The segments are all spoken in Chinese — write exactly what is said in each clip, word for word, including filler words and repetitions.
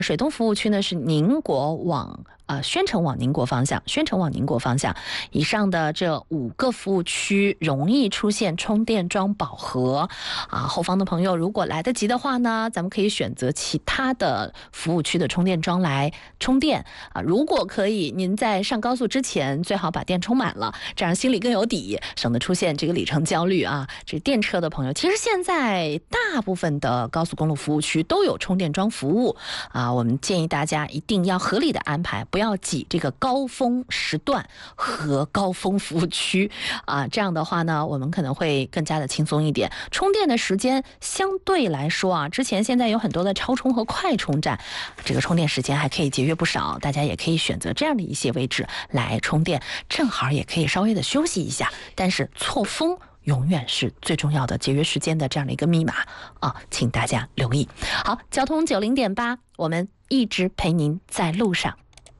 水东服务区呢是宁国往呃宣城往宁国方向，宣城往宁国方向以上的这五个服务区容易出现充电桩饱和啊。后方的朋友如果来得及的话呢，咱们可以选择其他的服务区的充电桩来充电啊。如果可以，您在上高速之前最好把电充满了，这样心里更有底，省得出现这个里程焦虑啊。这电车的朋友，其实现在大部分的高速公路服务区都有充电桩服务啊。我们建议大家一定要合理的安排，不要挤这个高峰时段和高峰服务区啊。这样的话呢，我们可能会更加的轻松一点。充电的时间相对来说啊，之前现在有很多的超充和快充站，这个充电时间还可以节约不少。大家也可以选择这样的一些位置来充电，正好也可以稍微的休息一下。但是错峰永远是最重要的节约时间的这样的一个密码啊，请大家留意。好，交通九零点八，我们一直陪您在路上。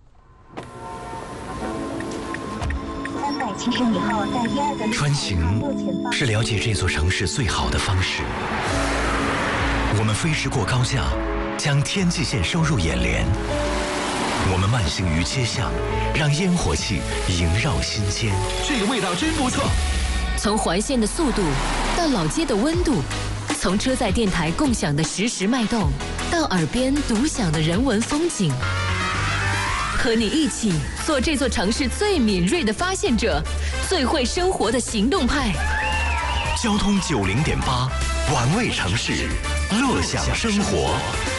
穿行是了解这座城市最好的方式。我们飞驰过高架，将天际线收入眼帘。我们慢行于街巷，让烟火气萦绕心间。 这个味道真不错。 从环线的速度到老街的温度，从车载电台共享的实时脉动，到耳边独享的人文风景，和你一起做这座城市最敏锐的发现者，最会生活的行动派。 交通九零点八，玩味城市，乐享生活。